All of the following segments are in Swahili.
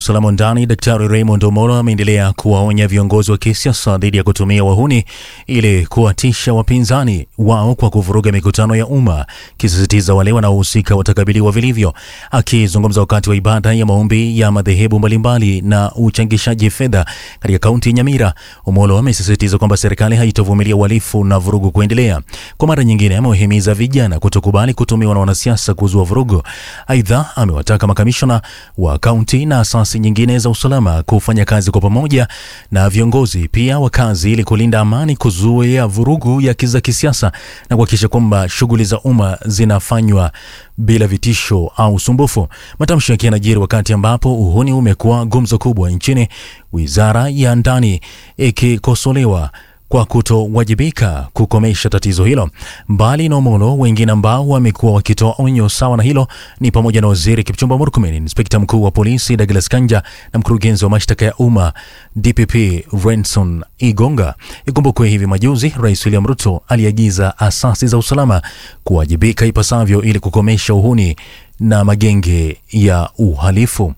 Usalama ndani Daktari Raymond Omolo ameendelea kuwaonya viongozi wa kisiasa dhidi ya kutumia wahuni ili kuwatisha wapinzani wao kwa kuvuruga mikutano ya umma, kisisitiza wale wanaohusika watakabiliwa vilivyo. Akizungumza wakati wa ibada ya maombi ya madhehebu mbalimbali na uchangishaji fedha katika kaunti ya Nyamira, Omolo amesisitiza kwamba serikali haitovumilia uhalifu na vurugu kuendelea. Kwa mara nyingine amewahimiza vijana kutokubali kutumiwa na wanasiasa kuzua vurugu. Aidha, amewataka makamishona wa kaunti na asasi nyingine za usalama kufanya kazi kwa pamoja na viongozi pia wakazi ili kulinda amani, kuzuia vurugu ya kisiasa na kuhakikisha kwamba shughuli za umma zinafanywa bila vitisho au usumbufu. Matamshi yake yanajiri wakati ambapo uhuni umekuwa gumzo kubwa nchini, wizara ya ndani ikikosolewa kwa kutowajibika kukomesha tatizo hilo. Mbali na Omolo, wengine ambao wamekuwa wakitoa onyo sawa na hilo ni pamoja na Waziri Kipchumba Murkomen, Inspekta Mkuu wa Polisi Douglas Kanja na Mkurugenzi wa Mashtaka ya Umma DPP Renson Igonga. Ikumbukwe hivi majuzi Rais William Ruto aliagiza asasi za usalama kuwajibika ipasavyo ili kukomesha uhuni na magenge ya uhalifu.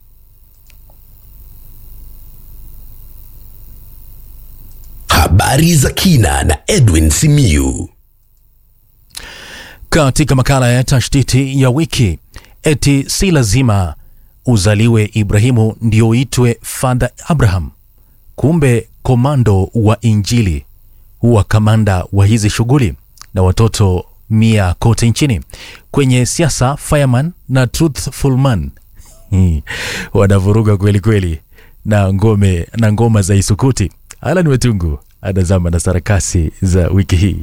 Habari za kina na Edwin Simiyu. Katika makala ya tashtiti ya wiki, eti si lazima uzaliwe Ibrahimu ndio uitwe Father Abraham. Kumbe komando wa Injili huwa kamanda wa hizi shughuli na watoto 100 kote nchini. Kwenye siasa, fireman na truthful man wanavuruga kweli kweli na ngoma za isukuti. Alan Wetungu anazama na sarakasi za wiki hii.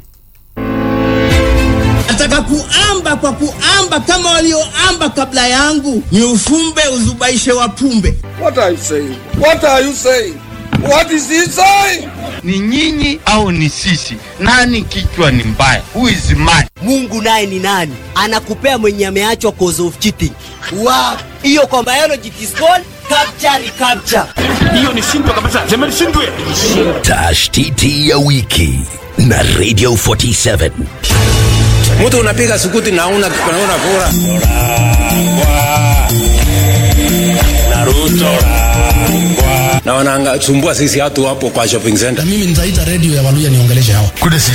Nataka kuamba kwa kuamba kama walioamba kabla yangu, ni ufumbe uzubaishe wapumbe. What are you saying? What are you saying? What is he saying? Ni nyinyi au ni sisi? Nani kichwa ni mbaya? Who is mad? Mungu naye ni nani? Anakupea mwenye ameachwa cause of cheating. Wow! Hiyo kwa biology is called capture. Hiyo ni shindwe kabisa. Sema ni shindwe. Tashtiti ya wiki na Radio 47. Mtu unapiga sukuti na unaona kura. Naruto. Na wananga sumbua sisi watu hapo kwa shopping center. Mimi nitaita radio ya Waluya niongeleshe hao.